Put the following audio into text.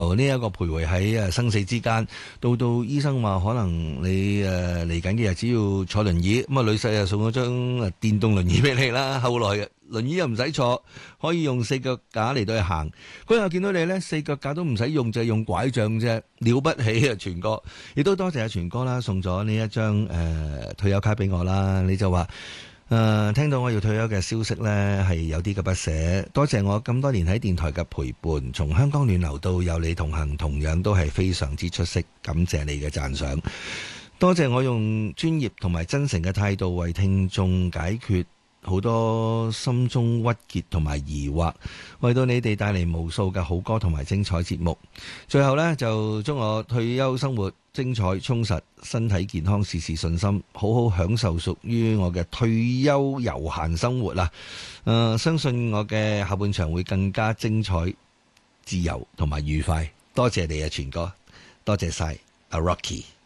呢一個徘徊喺生死之間，到醫生話可能你嚟緊嘅日子要坐輪椅，咁啊女婿又送咗張電動輪椅俾你啦。後來輪椅又唔使坐，可以用四腳架嚟到去行。嗰日見到你呢，四腳架都唔使用，就係用拐杖啫，了不起啊！全哥，亦都多謝阿全哥啦，送咗呢一張退休卡俾我啦。你就話聽到我要退休嘅消息呢，係有啲嘅不捨。多謝我咁多年喺電台嘅陪伴，從香港暖流到有你同行，同樣都係非常之出色。感謝你嘅讚賞，多謝我用專業同埋真誠嘅態度為聽眾解決好多心中鬱結同埋疑惑，為到你哋帶嚟無數嘅好歌同埋精彩節目。最後呢，就祝我退休生活精彩充實，身體健康，事事順心，好好享受屬於我嘅退休悠閒生活啦。相信我嘅下半場會更加精彩、自由同埋愉快。多謝你啊，全哥，多謝晒阿 Rocky。